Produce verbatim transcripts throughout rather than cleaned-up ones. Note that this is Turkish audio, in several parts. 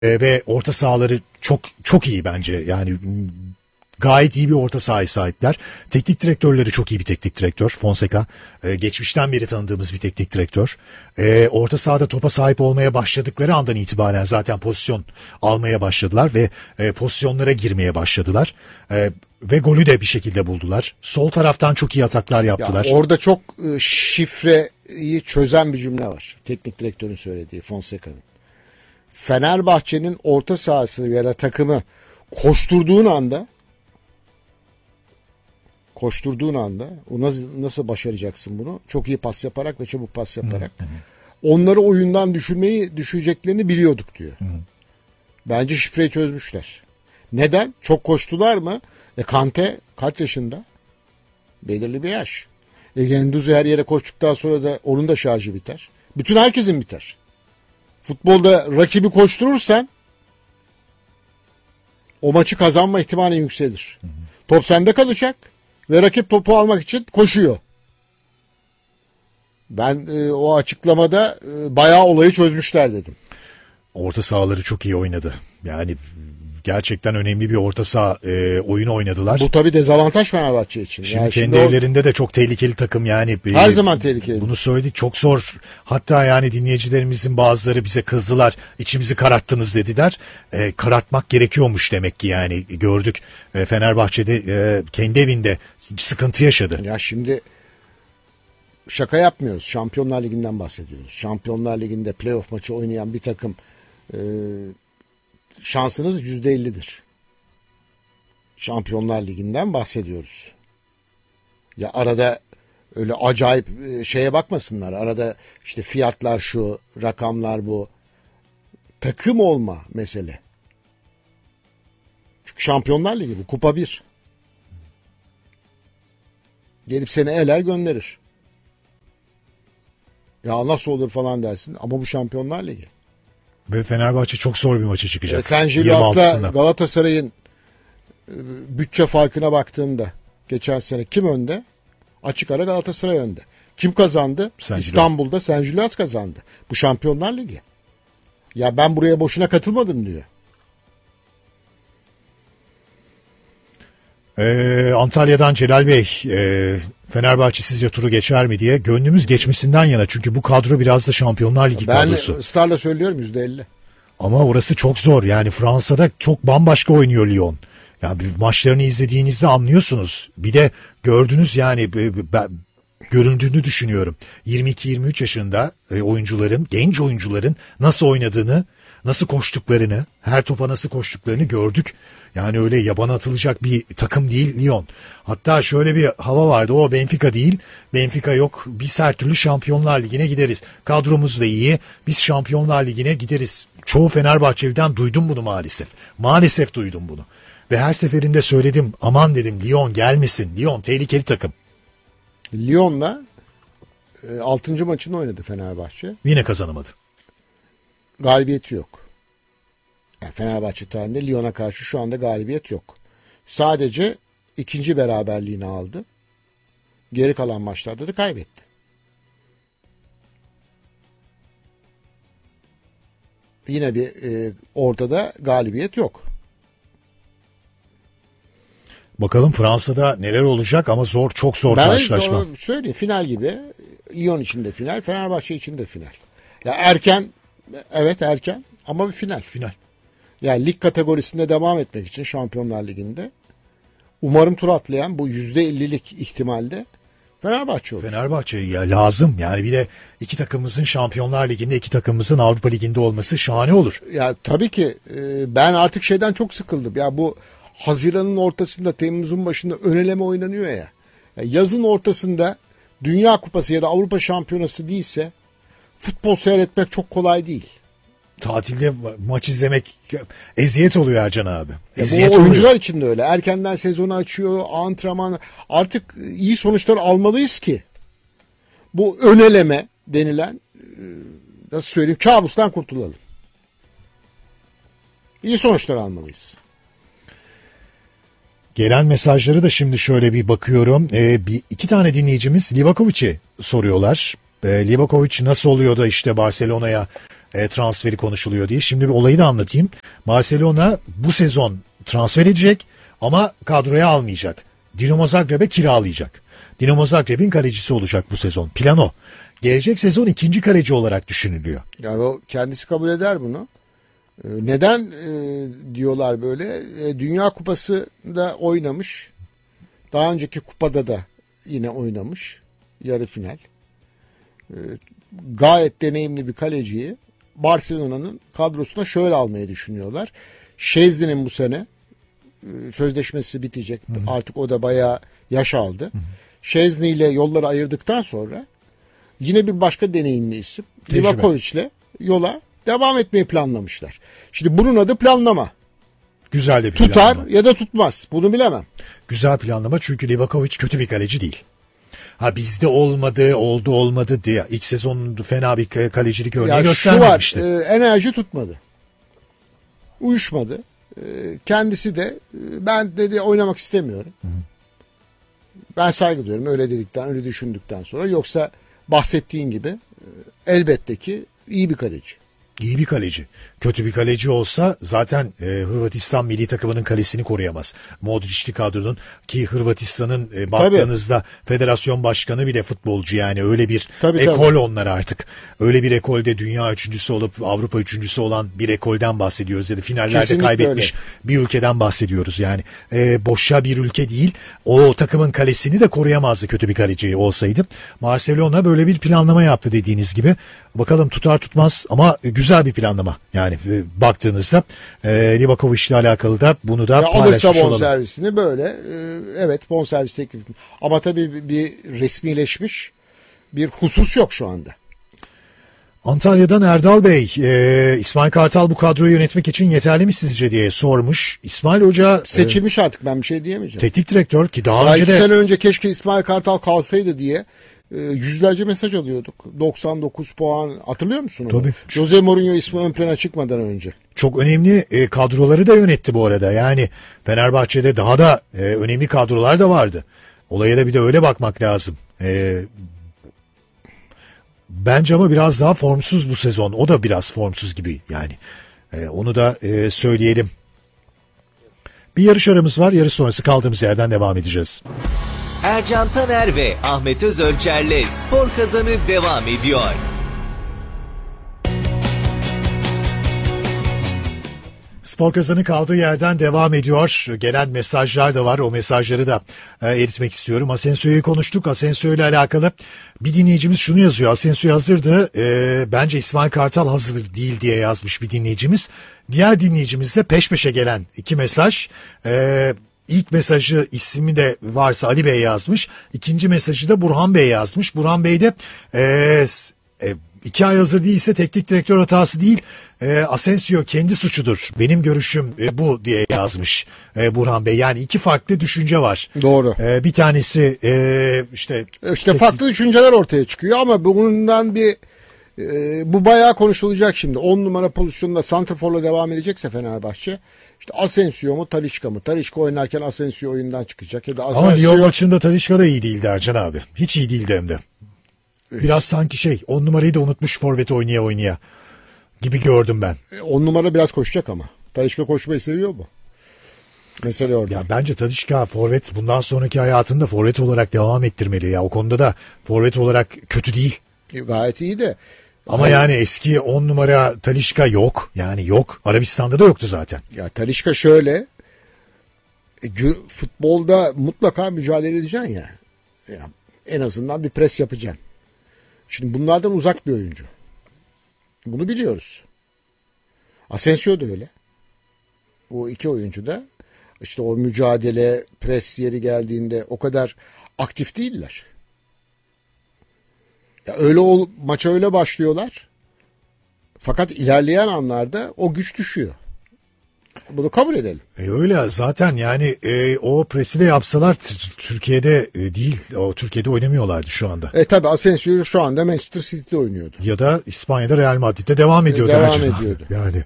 E, ve orta sahaları çok çok iyi bence. Yani gayet iyi bir orta sahaya sahipler. Teknik direktörleri çok iyi bir teknik direktör. Fonseca. Ee, geçmişten beri tanıdığımız bir teknik direktör. Ee, orta sahada topa sahip olmaya başladıkları andan itibaren zaten pozisyon almaya başladılar ve e, pozisyonlara girmeye başladılar. E, ve golü de bir şekilde buldular. Sol taraftan çok iyi ataklar yaptılar. Ya orada çok e, şifreyi çözen bir cümle var. Teknik direktörün söylediği, Fonseca'nın. Fenerbahçe'nin orta sahası ya da takımı koşturduğun anda koşturduğun anda o nasıl, nasıl başaracaksın bunu? Çok iyi pas yaparak ve çabuk pas yaparak. Hı hı. Onları oyundan düşürmeyi düşeceklerini biliyorduk diyor. Hı hı. Bence şifreyi çözmüşler. Neden? Çok koştular mı? E Kante kaç yaşında? Belirli bir yaş. E Gendouzi her yere koştuktan sonra da onun da şarjı biter. Bütün herkesin biter. Futbolda rakibi koşturursan o maçı kazanma ihtimali yükselir. Hı hı. Top sende kalacak ve rakip topu almak için koşuyor. Ben e, o açıklamada e, bayağı olayı çözmüşler dedim. Orta sahaları çok iyi oynadı. Yani gerçekten önemli bir orta saha e, oyunu oynadılar. Bu tabii dezavantaj Fenerbahçe için. Şimdi yani kendi şimdi evlerinde o... de çok tehlikeli takım yani. Her e, zaman tehlikeli. Bunu söyledik, çok zor. Hatta yani dinleyicilerimizin bazıları bize kızdılar. İçimizi kararttınız dediler. E, karartmak gerekiyormuş demek ki yani gördük. E, Fenerbahçe'de e, kendi evinde sıkıntı yaşadı. Ya şimdi şaka yapmıyoruz. Şampiyonlar Ligi'nden bahsediyoruz. Şampiyonlar Ligi'nde playoff maçı oynayan bir takım e, şansınız yüzde ellidir. Şampiyonlar Ligi'nden bahsediyoruz. Ya arada öyle acayip şeye bakmasınlar. Arada işte fiyatlar şu, rakamlar bu. Takım olma mesele. Çünkü Şampiyonlar Ligi bu. Kupa bir. Gelip seni eler gönderir. Ya nasıl olur falan dersin. Ama bu Şampiyonlar Ligi. Ve Fenerbahçe çok zor bir maça çıkacak. E Sen Jilas'la Galatasaray'ın bütçe farkına baktığımda geçen sene kim önde? Açık ara Galatasaray önde. Kim kazandı? Sen İstanbul'da Sen Jilas kazandı. Bu Şampiyonlar Ligi. Ya ben buraya boşuna katılmadım diyor. Ee, Antalya'dan Celal Bey, e, Fenerbahçe sizce turu geçer mi diye. Gönlümüz geçmesinden yana, çünkü bu kadro biraz da Şampiyonlar Ligi ben kadrosu. Ben ısrarla söylüyorum yüzde elli. Ama orası çok zor. Yani Fransa'da çok bambaşka oynuyor Lyon. Yani maçlarını izlediğinizde anlıyorsunuz. Bir de gördünüz yani, ben, göründüğünü düşünüyorum. yirmi iki yirmi üç yaşında oyuncuların, genç oyuncuların nasıl oynadığını, nasıl koştuklarını, her topa nasıl koştuklarını gördük. Yani öyle yabana atılacak bir takım değil Lyon. Hatta şöyle bir hava vardı, o Benfica değil. Benfica yok, biz her türlü Şampiyonlar Ligi'ne gideriz. Kadromuz da iyi, biz Şampiyonlar Ligi'ne gideriz. Çoğu Fenerbahçeli'den duydum bunu maalesef. Maalesef duydum bunu. Ve her seferinde söyledim, aman dedim Lyon gelmesin. Lyon tehlikeli takım. Lyon'la e, altıncı maçını oynadı Fenerbahçe. Yine kazanamadı. Galibiyeti yok. Yani Fenerbahçe tarihinde Lyon'a karşı şu anda galibiyet yok. Sadece ikinci beraberliğini aldı. Geri kalan maçlarda da kaybetti. Yine bir e, ortada galibiyet yok. Bakalım Fransa'da neler olacak, ama zor, çok zor ben karşılaşma. Ben söyleyeyim, final gibi. Lyon için de final, Fenerbahçe için de final. Ya erken, evet erken ama bir final. Final. Yani lig kategorisinde devam etmek için Şampiyonlar Ligi'nde umarım tur atlayan bu yüzde ellilik ihtimalde Fenerbahçe olur. Fenerbahçe ya lazım. Yani bir de iki takımımızın Şampiyonlar Ligi'nde, iki takımımızın Avrupa Ligi'nde olması şahane olur. Ya tabii ki ben artık şeyden çok sıkıldım. Ya bu Haziran'ın ortasında, Temmuz'un başında öneleme oynanıyor ya. ya. Yazın ortasında Dünya Kupası ya da Avrupa Şampiyonası değilse futbol seyretmek çok kolay değil. Tatilde maç izlemek eziyet oluyor Ercan abi. Eziyet bu oyuncular oluyor. için de öyle. Erkenden sezonu açıyor, antrenman. Artık iyi sonuçlar almalıyız ki bu öneleme denilen, nasıl söyleyeyim, kabustan kurtulalım. İyi sonuçlar almalıyız. Gelen mesajları da şimdi şöyle bir bakıyorum. Ee, bir iki tane dinleyicimiz Livakovic'i soruyorlar. Ee, Livakovic nasıl oluyor da işte Barcelona'ya e, transferi konuşuluyor diye. Şimdi bir olayı da anlatayım. Barcelona bu sezon transfer edecek ama kadroya almayacak. Dinamo Zagreb'e kiralayacak. Dinamo Zagreb'in kalecisi olacak bu sezon. Plan o. Gelecek sezon ikinci kaleci olarak düşünülüyor. Yani o kendisi kabul eder bunu. Ee, Neden e, diyorlar böyle? E, Dünya Kupası'nda oynamış. Daha önceki kupada da yine oynamış. Yarı final. E, gayet deneyimli bir kaleciyi Barcelona'nın kadrosuna şöyle almayı düşünüyorlar. Şezli'nin bu sene e, sözleşmesi bitecek. Hı hı. Artık o da bayağı yaş aldı. Hı hı. Şezni ile yolları ayırdıktan sonra yine bir başka deneyimli isim Livakovic'le yola devam etmeyi planlamışlar. Şimdi bunun adı planlama. Güzel de bir Tutar planlama. ya da tutmaz. Bunu bilemem. Güzel planlama çünkü Livakovic kötü bir kaleci değil. Ha bizde olmadı, oldu olmadı diye ilk sezon fena bir kalecilik örneği Ya göstermemişti. şu var, e, enerji tutmadı. Uyuşmadı. E, kendisi de e, ben dedi oynamak istemiyorum. Hı hı. Ben saygı duyuyorum öyle dedikten, öyle düşündükten sonra. Yoksa bahsettiğin gibi e, elbette ki iyi bir kaleci. İyi bir kaleci. Kötü bir kaleci olsa zaten e, Hırvatistan milli takımının kalesini koruyamaz. Modric'li kadronun ki Hırvatistan'ın e, baktığınızda tabii. Federasyon başkanı bile futbolcu yani öyle bir tabii, ekol tabii. onlar artık. Öyle bir ekolde dünya üçüncüsü olup Avrupa üçüncüsü olan bir ekolden bahsediyoruz ya da finallerde kesinlikle kaybetmiş öyle. Bir ülkeden bahsediyoruz yani. E, boşa bir ülke değil. O takımın kalesini de koruyamazdı kötü bir kaleci olsaydı. Barcelona böyle bir planlama yaptı dediğiniz gibi. Bakalım tutar tutmaz ama güzel bir planlama. Yani e, baktığınızda e, Livakovic ile alakalı da bunu da ya paylaşmış olalım. Alırsa bonservisini böyle e, evet bonservis teklifi. Ama tabii bir, bir resmileşmiş bir husus yok şu anda. Antalya'dan Erdal Bey, e, İsmail Kartal bu kadroyu yönetmek için yeterli mi sizce diye sormuş. İsmail Hoca seçilmiş e, artık ben bir şey diyemeyeceğim. Teknik direktör ki daha, daha önce iki de... sene önce keşke İsmail Kartal kalsaydı diye yüzlerce mesaj alıyorduk. doksan dokuz puan hatırlıyor musun onu? Tabii. Jose Mourinho ismi ön plana çıkmadan önce. Çok önemli e, kadroları da yönetti bu arada. Yani Fenerbahçe'de daha da e, önemli kadrolar da vardı. Olaya da bir de öyle bakmak lazım. E, bence ama biraz daha formsuz bu sezon. O da biraz formsuz gibi yani. E, onu da e, söyleyelim. Bir yarış aramız var. Yarış sonrası kaldığımız yerden devam edeceğiz. Ercan Taner ve Ahmet Özölçer'le Spor Kazanı devam ediyor. Spor Kazanı kaldığı yerden devam ediyor. Gelen mesajlar da var. O mesajları da e, eritmek istiyorum. Asensio'yu konuştuk. Asensio ile alakalı bir dinleyicimiz şunu yazıyor. Asensio hazırdı. E, bence İsmail Kartal hazır değil diye yazmış bir dinleyicimiz. Diğer dinleyicimiz de peş peşe gelen iki mesaj. E, İlk mesajı ismi de varsa Ali Bey yazmış. İkinci mesajı da Burhan Bey yazmış. Burhan Bey de e, e, iki ay hazır değilse teknik direktör hatası değil. E, Asensio kendi suçudur. Benim görüşüm e, bu diye yazmış e, Burhan Bey. Yani iki farklı düşünce var. Doğru. E, bir tanesi e, işte... işte farklı düşünceler ortaya çıkıyor ama bundan bir... Ee, bu bayağı konuşulacak şimdi. on numara pozisyonunda santraforla devam edecekse Fenerbahçe işte Asensio mu Talisca mı? Talisca oynarken Asensio oyundan çıkacak ya da Asensio... Ama Lyon maçında Talisca da iyi değildi Ercan abi. Hiç iyi değildi hem de. Biraz sanki şey on numarayı da unutmuş forveti oynaya oynaya gibi gördüm ben. on numara biraz koşacak ama. Talisca koşmayı seviyor mu? Mesele orada. Ya bence Talisca forvet bundan sonraki hayatında forvet olarak devam ettirmeli ya. O konuda da forvet olarak kötü değil. Gayet iyi de. Ama Hayır. yani eski on numara Talisca yok. Yani yok. Arabistan'da da yoktu zaten. Ya Talisca şöyle e, futbolda mutlaka mücadele edeceksin ya. ya. En azından bir pres yapacaksın. Şimdi bunlardan uzak bir oyuncu. Bunu biliyoruz. Asensio da öyle. O iki oyuncu da işte o mücadele, pres yeri geldiğinde o kadar aktif değiller. Ya öyle ol, maça öyle başlıyorlar. Fakat ilerleyen anlarda o güç düşüyor. Bunu kabul edelim. E öyle zaten yani e, o presi de yapsalar t- Türkiye'de e, değil. O Türkiye'de oynamıyorlardı şu anda. E tabi Asensio şu anda Manchester City'de oynuyordu. Ya da İspanya'da Real Madrid'de devam ediyordu. E, devam ediyordu. Yani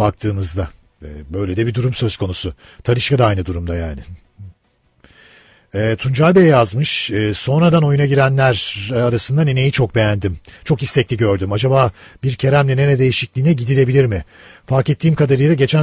baktığınızda e, böyle de bir durum söz konusu. Talisca da aynı durumda yani. E, Tuncay Bey yazmış. E, sonradan oyuna girenler arasında Nene'yi çok beğendim. Çok istekli gördüm. Acaba bir Kerem'le Nene değişikliğine gidilebilir mi? Fark ettiğim kadarıyla geçen